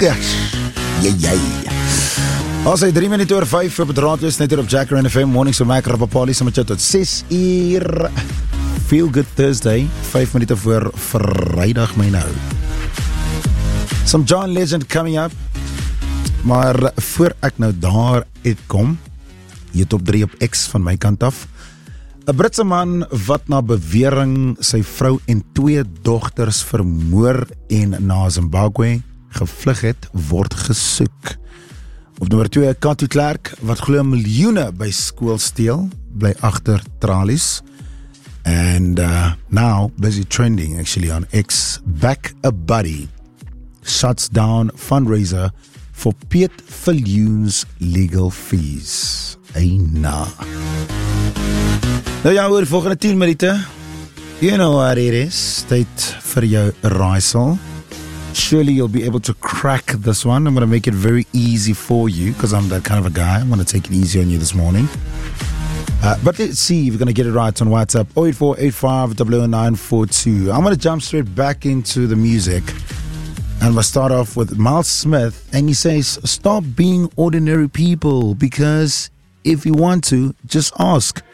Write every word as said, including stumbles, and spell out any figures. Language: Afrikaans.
Jee, jee. As hy drie minute oor vyf op het radio is net hier op Jacker en F M Mornings so Mac Rapapali so met jou tot ses uur. Feel Good Thursday, vyf minute voor Vrydag my nou. Some John Legend coming up. Maar voor ek nou daar uitkom, hier top drie op X van my kant af. 'n Britse man wat na bewering sy vrou en twee dogters vermoor en na Zimbabwe gevlug het, word gesoek. Op nummer twee, Kathy Clark, wat glo miljoene by skool steel, bly agter tralies. And uh, now, busy trending actually on X, Back a Buddy shuts down fundraiser for Piet Viljoen's legal fees. Eina. Nou ja, oor die volgende tien minute. You know what it is. Tyd vir jou raaisel. Surely you'll be able to crack this one. I'm going to make it very easy for you because I'm that kind of a guy. I'm going to take it easy on you this morning. Uh, but let's see if you're going to get it right on WhatsApp. oh eight four eight five zero zero nine four two. I'm going to jump straight back into the music. And we'll start off with Miles Smith. And he says, stop being ordinary people because if you want to, just ask.